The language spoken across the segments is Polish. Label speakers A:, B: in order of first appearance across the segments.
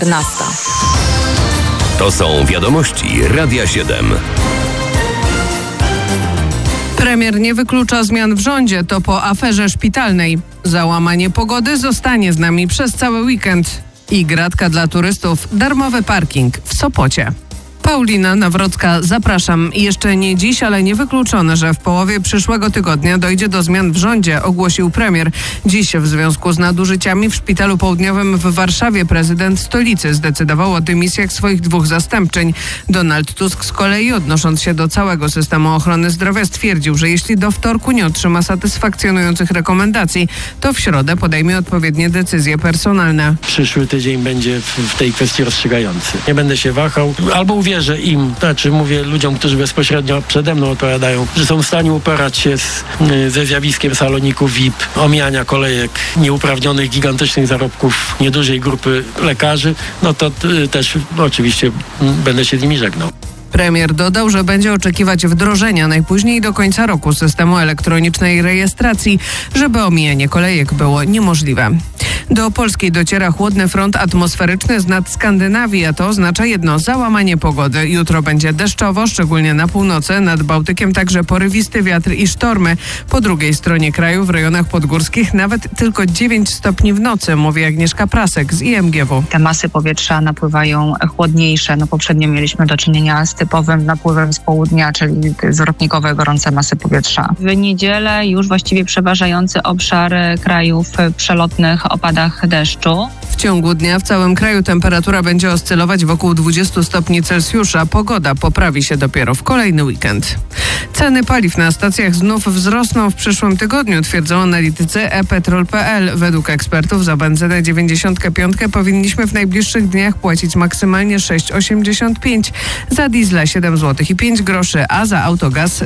A: 14.
B: To są wiadomości Radia 7.
C: Premier nie wyklucza zmian w rządzie, to po aferze szpitalnej. Załamanie pogody zostanie z nami przez cały weekend. I gratka dla turystów, darmowy parking w Sopocie. Paulina Nawrocka, zapraszam. Jeszcze nie dziś, ale niewykluczone, że w połowie przyszłego tygodnia dojdzie do zmian w rządzie, ogłosił premier. Dziś w związku z nadużyciami w Szpitalu Południowym w Warszawie prezydent stolicy zdecydował o dymisjach swoich 2 zastępczyń. Donald Tusk z kolei, odnosząc się do całego systemu ochrony zdrowia, stwierdził, że jeśli do wtorku nie otrzyma satysfakcjonujących rekomendacji, to w środę podejmie odpowiednie decyzje personalne.
D: Przyszły tydzień będzie w tej kwestii rozstrzygający. Nie będę się wahał, albo uwierzę im, mówię ludziom, którzy bezpośrednio przede mną odpowiadają, że są w stanie uporać się ze zjawiskiem saloników VIP, omijania kolejek, nieuprawnionych, gigantycznych zarobków niedużej grupy lekarzy, to też oczywiście będę się z nimi żegnał.
C: Premier dodał, że będzie oczekiwać wdrożenia najpóźniej do końca roku systemu elektronicznej rejestracji, żeby omijanie kolejek było niemożliwe. Do Polski dociera chłodny front atmosferyczny z nad Skandynawii, a to oznacza jedno: załamanie pogody. Jutro będzie deszczowo, szczególnie na północy, nad Bałtykiem także porywisty wiatr i sztormy. Po drugiej stronie kraju, w rejonach podgórskich, nawet tylko 9 stopni w nocy, mówi Agnieszka Prasek z IMGW.
E: Te masy powietrza napływają chłodniejsze. Poprzednio mieliśmy do czynienia z typowym napływem z południa, czyli zwrotnikowe, gorące masy powietrza. W niedzielę już właściwie przeważający obszar krajów przelotnych opadach deszczu.
C: W ciągu dnia w całym kraju temperatura będzie oscylować wokół 20 stopni Celsjusza. Pogoda poprawi się dopiero w kolejny weekend. Ceny paliw na stacjach znów wzrosną w przyszłym tygodniu, twierdzą analitycy ePetrol.pl. Według ekspertów za benzynę 95 powinniśmy w najbliższych dniach płacić maksymalnie 6,85, za diesla 7 zł i 5 groszy, a za autogaz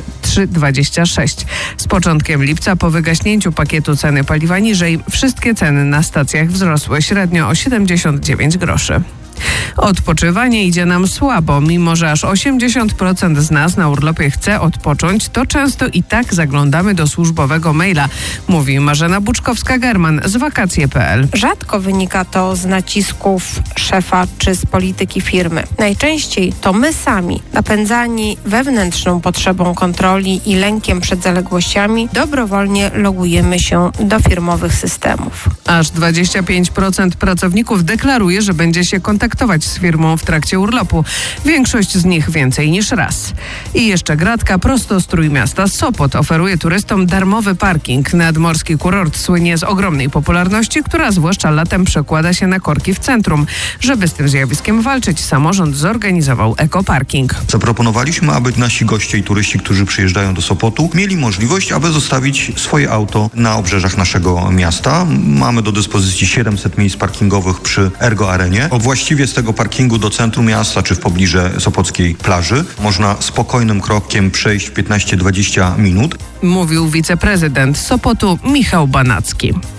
C: 3,26. Z początkiem lipca, po wygaśnięciu pakietu ceny paliwa niżej, wszystkie ceny na stacjach wzrosły średnio o 79 groszy. Odpoczywanie idzie nam słabo. Mimo że aż 80% z nas na urlopie chce odpocząć, to często i tak zaglądamy do służbowego maila, mówi Marzena Buczkowska-German z wakacje.pl.
F: Rzadko wynika to z nacisków szefa czy z polityki firmy. Najczęściej to my sami, napędzani wewnętrzną potrzebą kontroli i lękiem przed zaległościami, dobrowolnie logujemy się do firmowych systemów.
C: Aż 25% pracowników deklaruje, że będzie się kontaktować z firmą w trakcie urlopu. Większość z nich więcej niż raz. I jeszcze gratka prosto z Trójmiasta. Sopot oferuje turystom darmowy parking. Nadmorski kurort słynie z ogromnej popularności, która zwłaszcza latem przekłada się na korki w centrum. Żeby z tym zjawiskiem walczyć, samorząd zorganizował ekoparking.
G: Zaproponowaliśmy, aby nasi goście i turyści, którzy przyjeżdżają do Sopotu, mieli możliwość, aby zostawić swoje auto na obrzeżach naszego miasta. Mamy do dyspozycji 700 miejsc parkingowych przy Ergo Arenie. Właściwie z tego parkingu do centrum miasta czy w pobliżu sopockiej plaży można spokojnym krokiem przejść 15-20 minut.
C: Mówił wiceprezydent Sopotu Michał Banacki.